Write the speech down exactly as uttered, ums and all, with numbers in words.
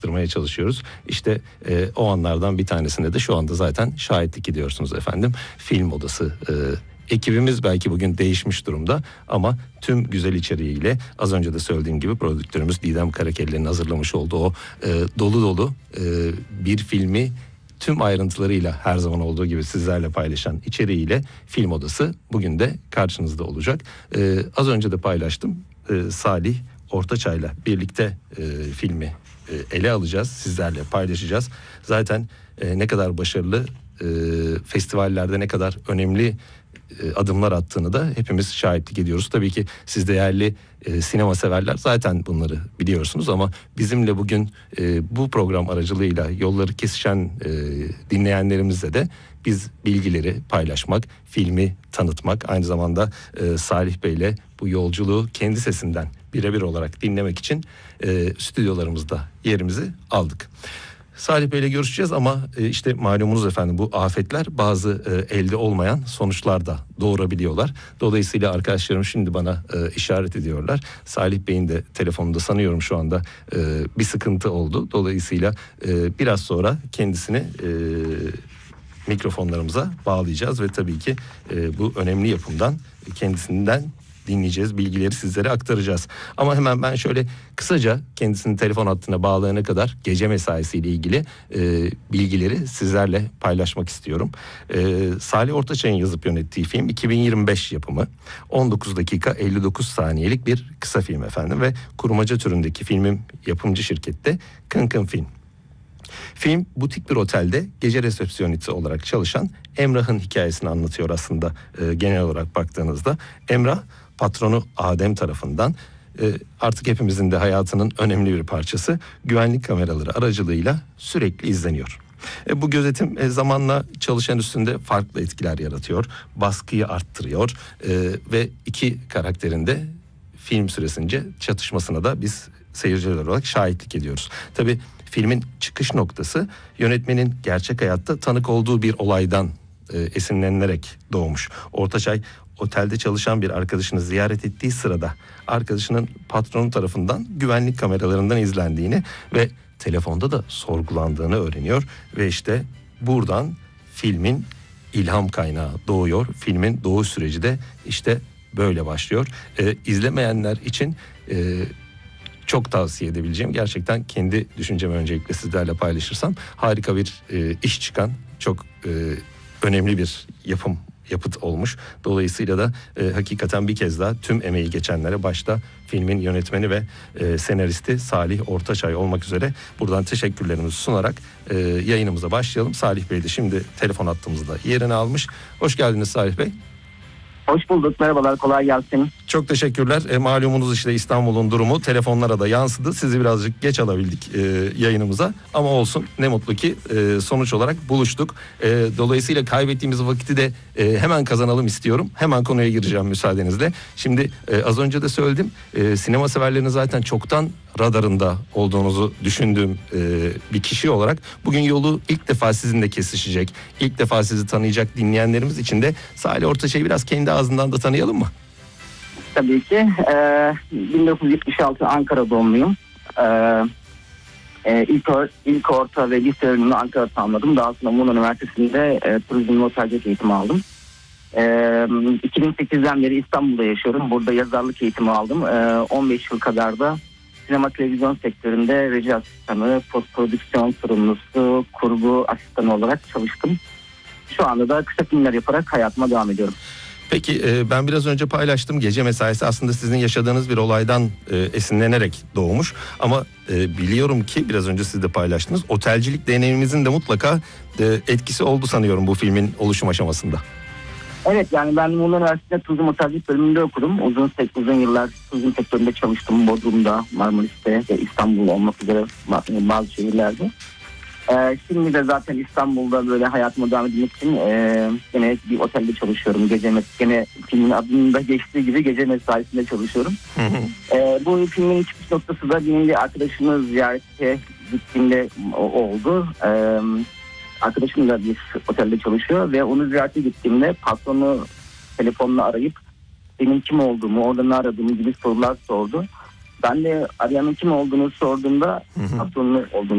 yaptırmaya çalışıyoruz. İşte e, o anlardan bir tanesinde de şu anda zaten şahitlik ediyorsunuz efendim. Film Odası e, ekibimiz belki bugün değişmiş durumda ama tüm güzel içeriğiyle, az önce de söylediğim gibi prodüktörümüz Didem Karakelli'nin hazırlamış olduğu o e, dolu dolu e, bir filmi tüm ayrıntılarıyla her zaman olduğu gibi sizlerle paylaşan içeriğiyle Film Odası bugün de karşınızda olacak. E, az önce de paylaştım. E, Salih Ortaçay'la birlikte e, filmi e, ele alacağız, sizlerle paylaşacağız. Zaten e, ne kadar başarılı, e, festivallerde ne kadar önemli e, adımlar attığını da hepimiz şahitlik ediyoruz. Tabii ki siz değerli e, sinema severler zaten bunları biliyorsunuz ama bizimle bugün e, bu program aracılığıyla yolları kesişen e, dinleyenlerimizle de biz bilgileri paylaşmak, filmi tanıtmak, aynı zamanda e, Salih Bey'le bu yolculuğu kendi sesinden birebir olarak dinlemek için e, stüdyolarımızda yerimizi aldık. Salih Bey'le görüşeceğiz ama e, işte malumunuz efendim bu afetler bazı e, elde olmayan sonuçlar da doğurabiliyorlar. Dolayısıyla arkadaşlarım şimdi bana e, işaret ediyorlar. Salih Bey'in de telefonunda sanıyorum şu anda e, bir sıkıntı oldu. Dolayısıyla e, biraz sonra kendisini e, mikrofonlarımıza bağlayacağız ve tabii ki e, bu önemli yapımdan kendisinden dinleyeceğiz, bilgileri sizlere aktaracağız. Ama hemen ben şöyle kısaca kendisinin telefon hattına bağlayana kadar gece mesaisiyle ilgili e, bilgileri sizlerle paylaşmak istiyorum. E, Salih Ortaçay'ın yazıp yönettiği film iki bin yirmi beş yapımı, on dokuz dakika elli dokuz saniyelik bir kısa film efendim ve kurmaca türündeki filmin yapımcı şirkette Kın Kın Film. Film butik bir otelde gece resepsiyonisti olarak çalışan Emrah'ın hikayesini anlatıyor aslında e, genel olarak baktığınızda. Emrah patronu Adem tarafından e, artık hepimizin de hayatının önemli bir parçası güvenlik kameraları aracılığıyla sürekli izleniyor. E, bu gözetim e, zamanla çalışan üstünde farklı etkiler yaratıyor, baskıyı arttırıyor e, ve iki karakterin de film süresince çatışmasına da biz seyirciler olarak şahitlik ediyoruz. Tabii filmin çıkış noktası yönetmenin gerçek hayatta tanık olduğu bir olaydan e, esinlenilerek doğmuş. Ortaçay otelde çalışan bir arkadaşını ziyaret ettiği sırada arkadaşının patronu tarafından güvenlik kameralarından izlendiğini ve telefonda da sorgulandığını öğreniyor ve işte buradan filmin ilham kaynağı doğuyor. Filmin doğuş süreci de işte böyle başlıyor. E, izlemeyenler için e, çok tavsiye edebileceğim, gerçekten kendi düşüncemi öncelikle sizlerle paylaşırsam harika bir e, iş çıkan çok e, önemli bir yapım yapıt olmuş. Dolayısıyla da e, hakikaten bir kez daha tüm emeği geçenlere, başta filmin yönetmeni ve e, senaristi Salih Ortaçay olmak üzere buradan teşekkürlerimizi sunarak e, yayınımıza başlayalım. Salih Bey de şimdi telefon hattımızda yerini almış. Hoş geldiniz Salih Bey. Hoş bulduk. Merhabalar. Kolay gelsin. Çok teşekkürler. E, malumunuz işte İstanbul'un durumu telefonlara da yansıdı. Sizi birazcık geç alabildik e, yayınımıza. Ama olsun, ne mutlu ki e, sonuç olarak buluştuk. E, dolayısıyla kaybettiğimiz vakiti de e, hemen kazanalım istiyorum. Hemen konuya gireceğim müsaadenizle. Şimdi e, az önce de söyledim. E, sinema severlerinin zaten çoktan radarında olduğunuzu düşündüğüm e, bir kişi olarak bugün yolu ilk defa sizinle kesişecek, ilk defa sizi tanıyacak dinleyenlerimiz için de Salih Ortaçay'ı biraz kendi ağzından da tanıyalım mı? Tabii ki. Ee, bin dokuz yüz yetmiş altı Ankara doğumluyum. Ee, e, ilk, or, ilk orta ve lise öğrenimini Ankara'da tamamladım. Daha sonra Muğla Üniversitesi'nde e, turizm ve otelcilik eğitimi aldım. Ee, iki bin sekizden beri İstanbul'da yaşıyorum. Burada yazarlık eğitimi aldım. Ee, on beş yıl kadar da sinema televizyon sektöründe reji asistanı, post prodüksiyon sorumlusu, kurgu asistanı olarak çalıştım. Şu anda da kısa filmler yaparak hayatıma devam ediyorum. Peki e, ben biraz önce paylaştım, gece mesaisi aslında sizin yaşadığınız bir olaydan e, esinlenerek doğmuş. Ama e, biliyorum ki biraz önce siz de paylaştınız, otelcilik deneyimimizin de mutlaka e, etkisi oldu sanıyorum bu filmin oluşum aşamasında. Evet, yani ben Muğla Üniversitesi'nde turizm otelcilik bölümünde okudum. Uzun uzun yıllar turizm sektöründe çalıştım. Bodrum'da, Marmaris'te ve İstanbul olmak üzere bazı şehirlerde. Ee, şimdi de zaten İstanbul'da böyle hayatıma devam etmek için e, gene bir otelde çalışıyorum. Gece gene filmin adında geçtiği gibi gece mesaisinde çalışıyorum. Hı hı. Ee, bu filmin çıkış noktası da benim bir arkadaşımı ziyarete gittiğimde oldu. Ee, arkadaşım da bir otelde çalışıyor ve onu ziyarete gittiğimde patronu telefonla arayıp benim kim olduğumu, orada ne aradığımı gibi sorular sordu. Ben de arayanın kim olduğunu sorduğumda patronun olduğunu